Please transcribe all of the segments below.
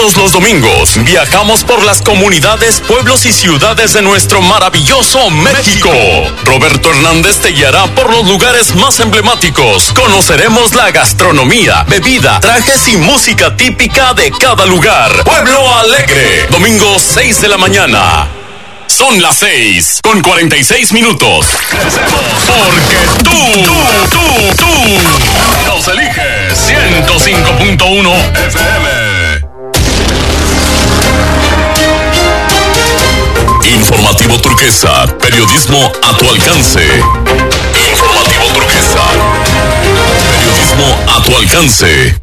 Todos los domingos viajamos por las comunidades, pueblos y ciudades de nuestro maravilloso México. Roberto Hernández te guiará por los lugares más emblemáticos. Conoceremos la gastronomía, bebida, trajes y música típica de cada lugar. Pueblo Alegre, domingo 6 de la mañana. Son las 6:46. Porque tú nos eliges 105.1 FM. Informativo Turquesa, periodismo a tu alcance. Informativo Turquesa, periodismo a tu alcance.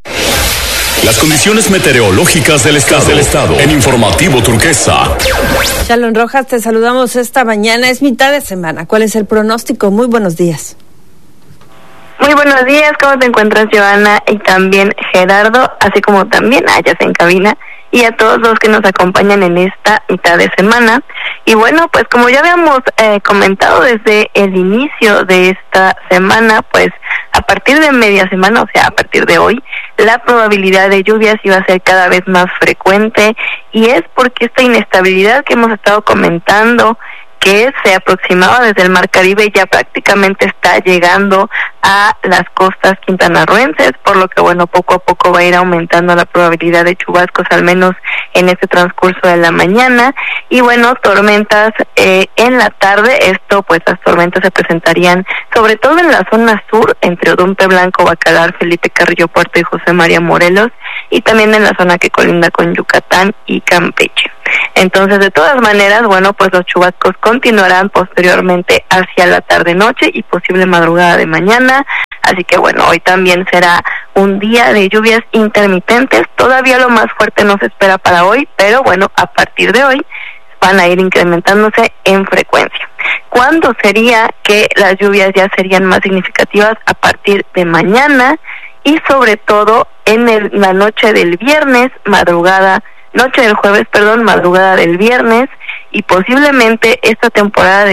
Las condiciones meteorológicas del estado en Informativo Turquesa. Shalom Rojas, te saludamos esta mañana. Es mitad de semana. ¿Cuál es el pronóstico? Muy buenos días. Muy buenos días. ¿Cómo te encuentras, Joana? Y también Gerardo, así como también Ayas en cabina. Y a todos los que nos acompañan en esta mitad de semana. Y bueno, pues como ya habíamos comentado desde el inicio de esta semana, pues a partir de media semana, o sea, a partir de hoy, la probabilidad de lluvias iba a ser cada vez más frecuente, y es porque esta inestabilidad que hemos estado comentando, que se aproximaba desde el Mar Caribe, ya prácticamente está llegando a las costas quintanarroenses, por lo que bueno, poco a poco va a ir aumentando la probabilidad de chubascos, al menos en este transcurso de la mañana. Y bueno, tormentas en la tarde. Esto, pues las tormentas se presentarían sobre todo en la zona sur, entre Odumpe Blanco, Bacalar, Felipe Carrillo Puerto y José María Morelos, y también en la zona que colinda con Yucatán y Campeche. Entonces, de todas maneras, bueno, pues los chubascos continuarán posteriormente hacia la tarde-noche y posible madrugada de mañana. Así que bueno, hoy también será un día de lluvias intermitentes. Todavía lo más fuerte no se espera para hoy, pero bueno, a partir de hoy van a ir incrementándose en frecuencia. ¿Cuándo sería que las lluvias ya serían más significativas? A partir de mañana, y sobre todo en la noche del viernes, noche del jueves, madrugada del viernes, y posiblemente esta temporal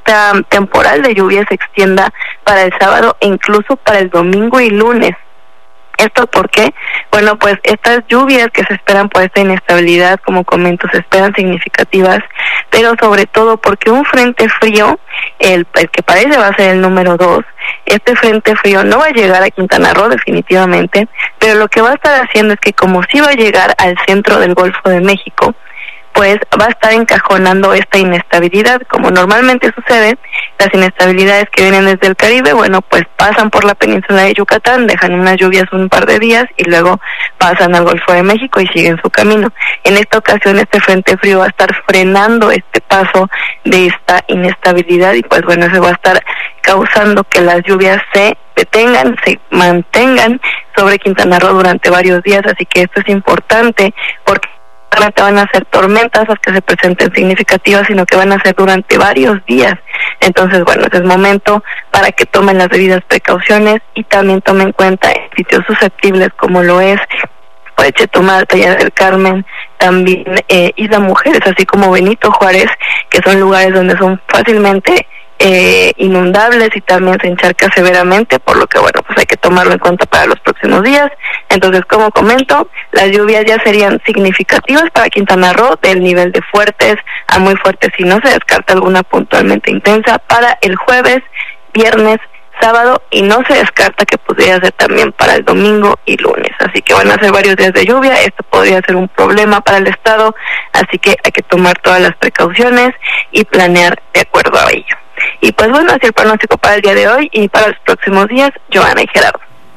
de lluvia se extienda para el sábado e incluso para el domingo y lunes. ¿Esto por qué? Bueno, pues estas lluvias que se esperan por esta inestabilidad, como comento, se esperan significativas, pero sobre todo porque un frente frío, el que parece va a ser el número 2, este frente frío no va a llegar a Quintana Roo definitivamente, pero lo que va a estar haciendo es que, como sí va a llegar al centro del Golfo de México, pues va a estar encajonando esta inestabilidad. Como normalmente sucede, las inestabilidades que vienen desde el Caribe, bueno, pues pasan por la península de Yucatán, dejan unas lluvias un par de días y luego pasan al Golfo de México y siguen su camino. En esta ocasión, este frente frío va a estar frenando este paso de esta inestabilidad, y pues bueno, eso va a estar causando que las lluvias se detengan, se mantengan sobre Quintana Roo durante varios días. Así que esto es importante, porque van a ser tormentas las que se presenten significativas, sino que van a ser durante varios días. Entonces, bueno, es el momento para que tomen las debidas precauciones y también tomen en cuenta en sitios susceptibles como lo es Chetumal, Playa del Carmen, también Isla Mujeres, así como Benito Juárez, que son lugares donde son fácilmente inundables y también se encharca severamente, por lo que bueno, pues hay que tomarlo en cuenta para los próximos días. Entonces, como comento, las lluvias ya serían significativas para Quintana Roo, del nivel de fuertes a muy fuertes, si no se descarta alguna puntualmente intensa para el jueves, viernes, sábado, y no se descarta que pudiera ser también para el domingo y lunes. Así que van a ser varios días de lluvia. Esto podría ser un problema para el estado, así que hay que tomar todas las precauciones y planear de acuerdo a ello. Y pues bueno, así el pronóstico para el día de hoy y para los próximos días, Joana y Gerardo.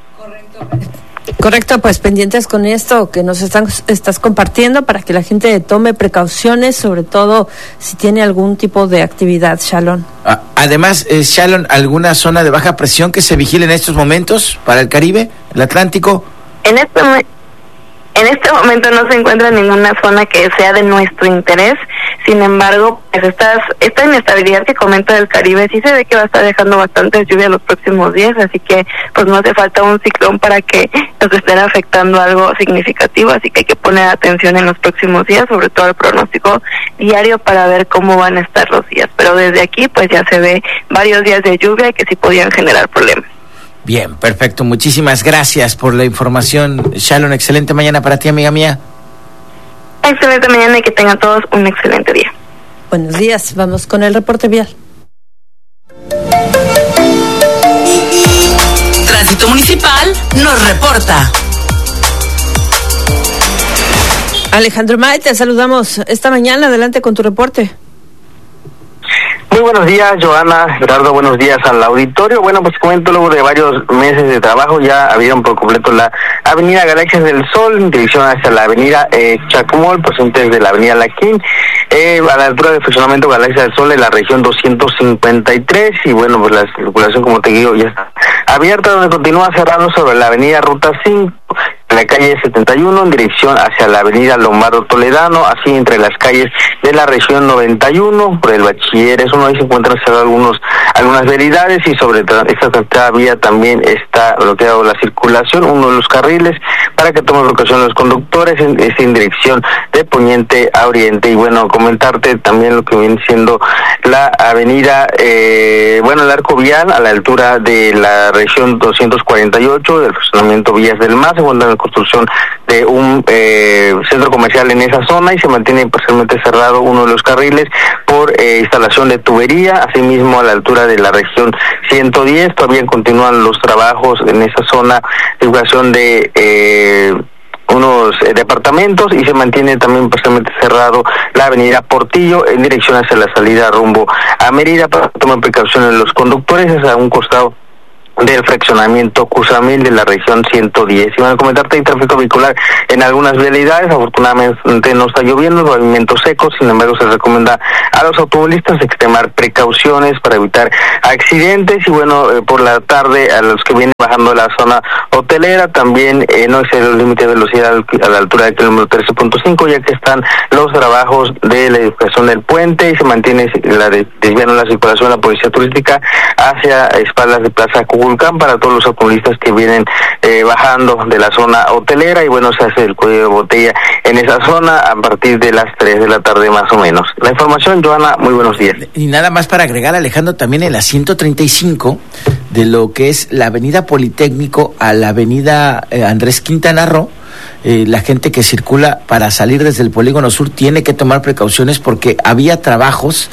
Correcto, pues pendientes con esto que nos estás compartiendo, para que la gente tome precauciones, sobre todo si tiene algún tipo de actividad, Shalom. Además, Shalom, ¿alguna zona de baja presión que se vigile en estos momentos para el Caribe, el Atlántico? En este momento no se encuentra ninguna zona que sea de nuestro interés. Sin embargo, pues esta inestabilidad que comento del Caribe sí se ve que va a estar dejando bastante lluvia los próximos días, así que pues no hace falta un ciclón para que nos estén afectando algo significativo, así que hay que poner atención en los próximos días, sobre todo el pronóstico diario, para ver cómo van a estar los días. Pero desde aquí pues ya se ve varios días de lluvia que sí podían generar problemas. Bien, perfecto. Muchísimas gracias por la información, Shalom. Excelente mañana para ti, amiga mía. Excelente mañana y que tengan todos un excelente día. Buenos días, vamos con el reporte vial. Tránsito Municipal nos reporta. Alejandro May, te saludamos esta mañana. Adelante con tu reporte. Muy buenos días, Joana, Gerardo, buenos días al auditorio. Bueno, pues comento, luego de varios meses de trabajo ya abrieron por completo la avenida Galaxias del Sol en dirección hacia la avenida Chacmol, procedente de la avenida Laquín, a la altura del fraccionamiento Galaxias del Sol en la región 253, y bueno, pues la circulación, como te digo, ya está abierta, donde continúa cerrado sobre la avenida Ruta 5, en la calle 71 en dirección hacia la avenida Lombardo Toledano, así entre las calles de la región 91 por el Bachilleres 1, ahí se encuentran cerradas algunas vialidades, y sobre esta tercera vía también está bloqueado la circulación, uno de los carriles, para que tomen precaución los conductores, es en dirección de poniente a oriente. Y bueno, comentarte también lo que viene siendo la avenida, el arco vial a la altura de la región 248 del fraccionamiento Villas del Mar, se encuentra en construcción de un centro comercial en esa zona, y se mantiene parcialmente cerrado uno de los carriles por instalación de tubería. Asimismo, a la altura de la región 110 todavía continúan los trabajos en esa zona de ubicación de unos departamentos, y se mantiene también parcialmente cerrado la avenida Portillo en dirección hacia la salida rumbo a Mérida, para tomar precauciones los conductores. Es a un costado del fraccionamiento Cusamil de la región 110. Y van a comentarte, hay tráfico vehicular en algunas vialidades, afortunadamente no está lloviendo, pavimento seco, sin embargo se recomienda a los automovilistas extremar precauciones para evitar accidentes. Y bueno, por la tarde a los que vienen bajando de la zona hotelera también no excede el límite de velocidad a la altura del kilómetro 13.5, ya que están los trabajos de la edificación del puente, y se mantiene desviando la circulación de la policía turística hacia espaldas de Plaza Cuculcán para todos los automovilistas que vienen bajando de la zona hotelera. Y bueno, se hace el cuello de botella en esa zona a partir de las 3 de la tarde más o menos. La información, Joana, muy buenos días. Y nada más para agregar, Alejandro, también en la 135 de lo que es la avenida Politécnico a la avenida Andrés Quintana Roo, la gente que circula para salir desde el Polígono Sur tiene que tomar precauciones porque había trabajos,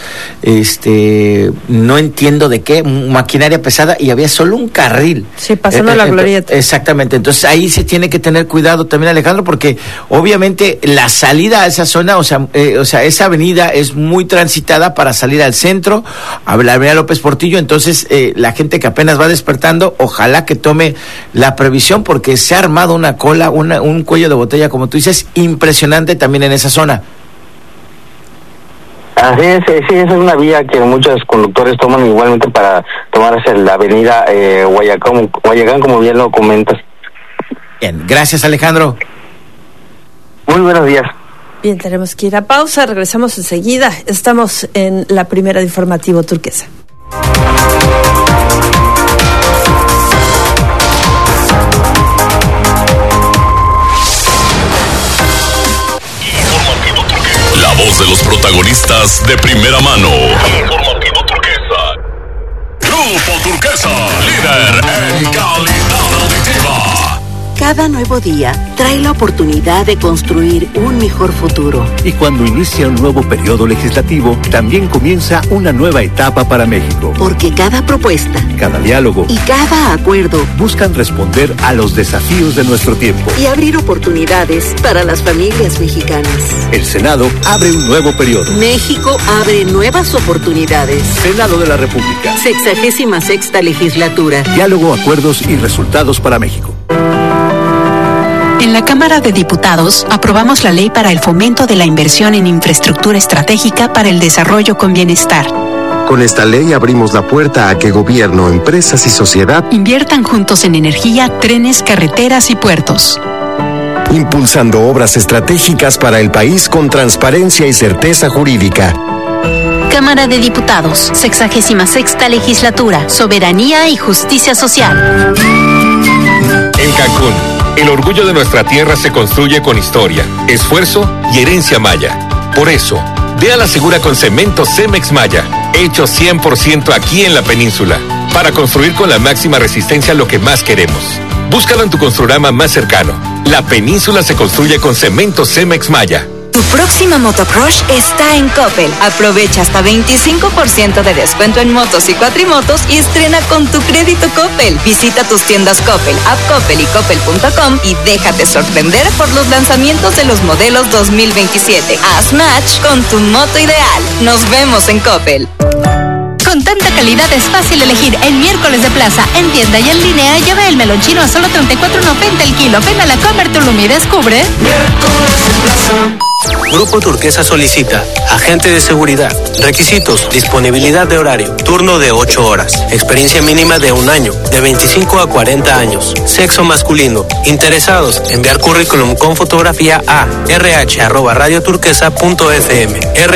no entiendo de qué, maquinaria pesada, y había solo un carril. Sí, pasando la glorieta. Exactamente, entonces ahí se tiene que tener cuidado también, Alejandro, porque obviamente la salida a esa zona, o sea, esa avenida es muy transitada para salir al centro, a la avenida López Portillo. Entonces la gente que apenas va despertando, ojalá que tome la previsión, porque se ha armado una cola, un cuello de botella, como tú dices, impresionante también en esa zona. Así es, sí, esa es una vía que muchos conductores toman igualmente para tomar hacia la avenida Guayacán, como bien lo comentas. Bien, gracias, Alejandro. Muy buenos días. Bien, tenemos que ir a pausa, regresamos enseguida. Estamos en la primera de Informativo Turquesa. La voz de los protagonistas de primera mano. Informativo Turquesa. Grupo Turquesa, líder en calidad auditiva. Cada nuevo día trae la oportunidad de construir un mejor futuro. Y cuando inicia un nuevo periodo legislativo, también comienza una nueva etapa para México. Porque cada propuesta, cada diálogo y cada acuerdo buscan responder a los desafíos de nuestro tiempo y abrir oportunidades para las familias mexicanas. El Senado abre un nuevo periodo. México abre nuevas oportunidades. Senado de la República. 66ª legislatura. Diálogo, acuerdos y resultados para México. En la Cámara de Diputados aprobamos la ley para el fomento de la inversión en infraestructura estratégica para el desarrollo con bienestar. Con esta ley abrimos la puerta a que gobierno, empresas y sociedad inviertan juntos en energía, trenes, carreteras y puertos. Impulsando obras estratégicas para el país con transparencia y certeza jurídica. Cámara de Diputados, 66ª legislatura, soberanía y justicia social. En Cancún, el orgullo de nuestra tierra se construye con historia, esfuerzo y herencia maya. Por eso, ve a la segura con cemento Cemex Maya, hecho 100% aquí en la península, para construir con la máxima resistencia lo que más queremos. Búscalo en tu Construrama más cercano. La península se construye con cemento Cemex Maya. Tu Tu próxima motocross está en Coppel. Aprovecha hasta 25% de descuento en motos y cuatrimotos y estrena con tu crédito Coppel. Visita tus tiendas Coppel, App Coppel y Coppel.com y déjate sorprender por los lanzamientos de los modelos 2027. Haz match con tu moto ideal. Nos vemos en Coppel. Con tanta calidad es fácil elegir el miércoles de plaza. En tienda y en línea lleva el melón chino a solo $34.90 el kilo. Ven a la Comer Tulum y descubre. Miércoles de plaza. Grupo Turquesa solicita agente de seguridad. Requisitos: disponibilidad de horario, turno de 8 horas, experiencia mínima de 1 año, de 25 a 40 años, sexo masculino. Interesados, enviar currículum con fotografía a rh@radioturquesa.fm,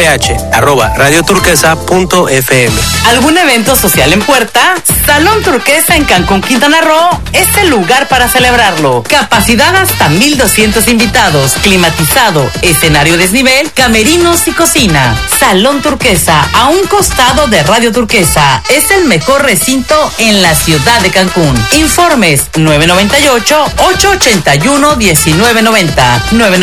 rh@radioturquesa.fm. ¿Algún evento social en puerta? Salón Turquesa en Cancún, Quintana Roo es el lugar para celebrarlo. Capacidad hasta 1,200 invitados, climatizado, escenario desnivel, camerinos y cocina. Salón Turquesa, a un costado de Radio Turquesa. Es el mejor recinto en la ciudad de Cancún. Informes 998-881-1990.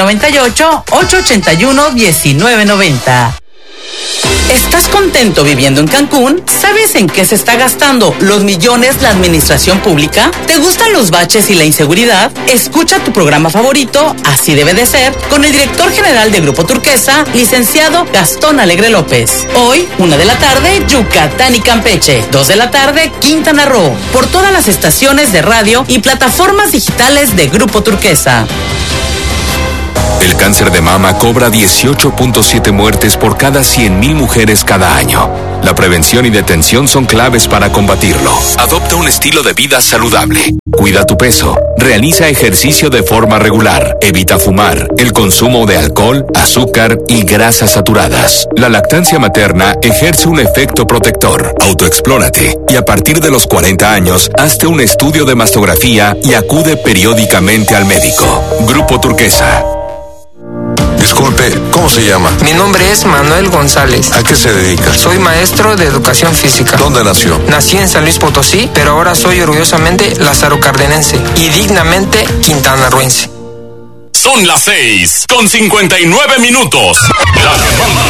998-881-1990. ¿Estás contento viviendo en Cancún? ¿Sabes en qué se está gastando los millones la administración pública? ¿Te gustan los baches y la inseguridad? Escucha tu programa favorito, Así Debe de Ser, con el director general de Grupo Turquesa, licenciado Gastón Alegre López. Hoy, 1 de la tarde, Yucatán y Campeche. 2 de la tarde, Quintana Roo. Por todas las estaciones de radio y plataformas digitales de Grupo Turquesa. El cáncer de mama cobra 18.7 muertes por cada 100,000 mujeres cada año. La prevención y detención son claves para combatirlo. Adopta un estilo de vida saludable. Cuida tu peso. Realiza ejercicio de forma regular. Evita fumar. El consumo de alcohol, azúcar y grasas saturadas. La lactancia materna ejerce un efecto protector. Autoexplórate. Y a partir de los 40 años, hazte un estudio de mastografía y acude periódicamente al médico. Grupo Turquesa. Disculpe, ¿cómo se llama? Mi nombre es Manuel González. ¿A qué se dedica? Soy maestro de educación física. ¿Dónde nació? Nací en San Luis Potosí, pero ahora soy orgullosamente Lázaro Cardenense y dignamente quintanarroense. Son las 6:59. La